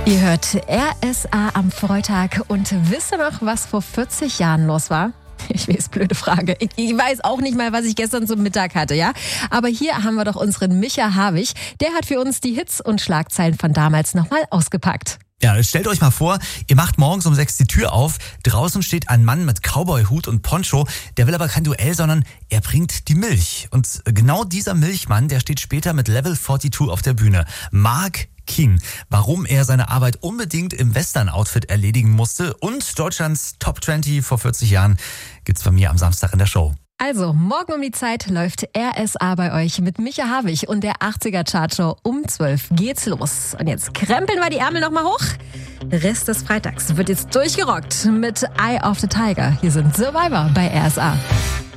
Ihr hört RSA am Freitag und wisst ihr noch, was vor 40 Jahren los war? Ich weiß, blöde Frage. Ich weiß auch nicht mal, was ich gestern zum Mittag hatte, ja? Aber hier haben wir doch unseren Micha Havig. Der hat für uns die Hits und Schlagzeilen von damals nochmal ausgepackt. Ja, stellt euch mal vor, ihr macht morgens um 6 die Tür auf, draußen steht ein Mann mit Cowboy-Hut und Poncho, der will aber kein Duell, sondern er bringt die Milch. Und genau dieser Milchmann, der steht später mit Level 42 auf der Bühne. Mark King. Warum er seine Arbeit unbedingt im Western-Outfit erledigen musste und Deutschlands Top 20 vor 40 Jahren gibt's von mir am Samstag in der Show. Also, morgen um die Zeit läuft RSA bei euch mit Micha Havig und der 80er-Chartshow um 12 geht's los. Und jetzt krempeln wir die Ärmel nochmal hoch. Rest des Freitags wird jetzt durchgerockt mit Eye of the Tiger. Hier sind Survivor bei RSA.